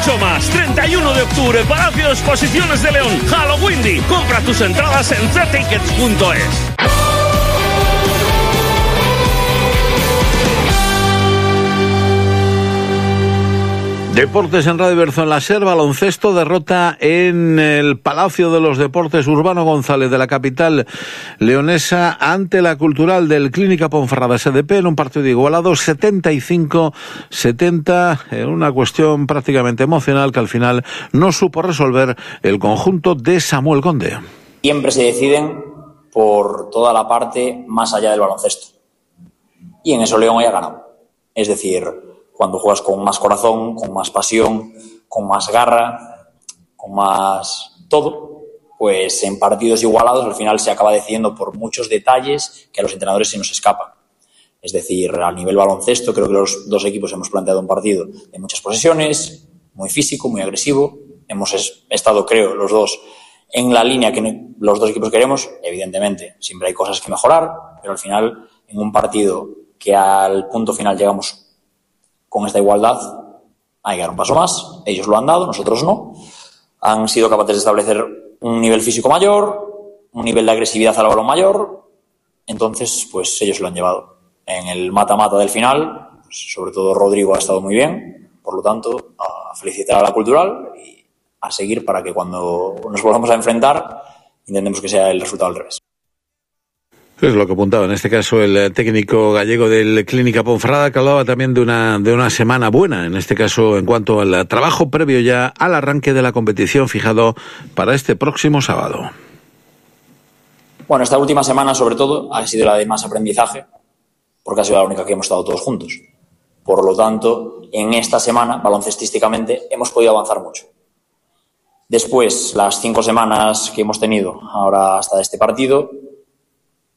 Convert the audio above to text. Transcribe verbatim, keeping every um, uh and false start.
mucho más. treinta y uno de octubre, Palacio de Exposiciones de León, Halloween. Compra tus entradas en c tickets punto es. Deportes en Radio Berzón Láser, baloncesto, derrota en el Palacio de los Deportes Urbano González de la capital leonesa ante la Cultural del Clínica Ponferrada S D P en un partido igualado setenta y cinco setenta, en una cuestión prácticamente emocional que al final no supo resolver el conjunto de Samuel Conde. Siempre se deciden por toda la parte más allá del baloncesto. Y en eso León hoy ha ganado. Es decir, cuando juegas con más corazón, con más pasión, con más garra, con más todo, pues en partidos igualados al final se acaba decidiendo por muchos detalles que a los entrenadores se nos escapan. Es decir, a nivel baloncesto creo que los dos equipos hemos planteado un partido de muchas posesiones, muy físico, muy agresivo. Hemos estado, creo, los dos en la línea que los dos equipos queremos. Evidentemente, siempre hay cosas que mejorar, pero al final, en un partido que al punto final llegamos con esta igualdad, hay que dar un paso más. Ellos lo han dado, nosotros no. Han sido capaces de establecer un nivel físico mayor, un nivel de agresividad al balón mayor. Entonces, pues ellos lo han llevado. En el mata-mata del final, pues, sobre todo Rodrigo ha estado muy bien. Por lo tanto, a felicitar a la Cultural y a seguir para que cuando nos volvamos a enfrentar, intentemos que sea el resultado al revés. Es lo que apuntaba en este caso el técnico gallego del Clínica Ponferrada, que hablaba también de una de una semana buena, en este caso en cuanto al trabajo previo ya al arranque de la competición fijado para este próximo sábado. Bueno, esta última semana sobre todo ha sido la de más aprendizaje, porque ha sido la única que hemos estado todos juntos. Por lo tanto, en esta semana, baloncestísticamente, hemos podido avanzar mucho. Después, las cinco semanas que hemos tenido ahora hasta este partido,